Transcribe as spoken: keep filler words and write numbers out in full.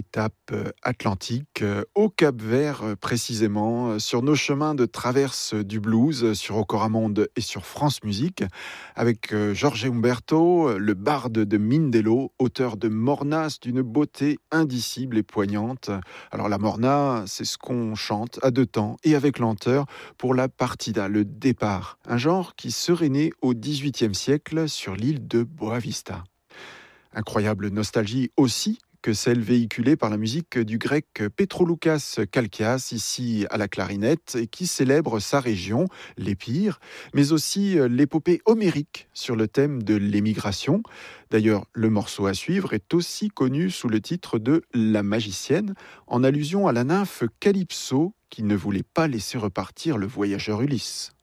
étape euh, atlantique, euh, au Cap-Vert euh, précisément, euh, sur nos chemins de traverse du blues, euh, sur Ocoramonde et sur France Musique, avec euh, Jorge Umberto, euh, le barde de Mindelo, auteur de Mornas d'une beauté indicible et poignante. Alors la Morna, c'est ce qu'on chante à deux temps et avec lenteur pour la partida, le départ, un genre qui serait né au dix-huitième siècle sur l'île de Boavista. Incroyable nostalgie aussi que celle véhiculée par la musique du grec Petroloukas Kalkias, ici à la clarinette, et qui célèbre sa région, l'Épire, mais aussi l'épopée homérique sur le thème de l'émigration. D'ailleurs, le morceau à suivre est aussi connu sous le titre de La magicienne, en allusion à la nymphe Calypso qui ne voulait pas laisser repartir le voyageur Ulysse.